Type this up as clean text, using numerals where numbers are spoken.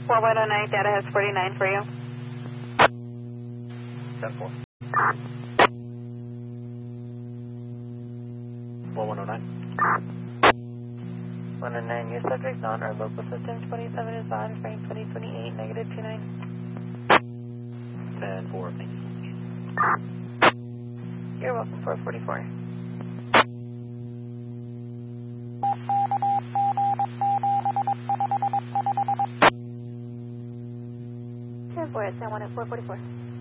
4109, data has 49 for you. 10-4. 4109. 109, your subject on our local system 27 is on, frame 2028, negative 29. 10-4, thank you. You're welcome, 444. Boy, it's San Juan at 444.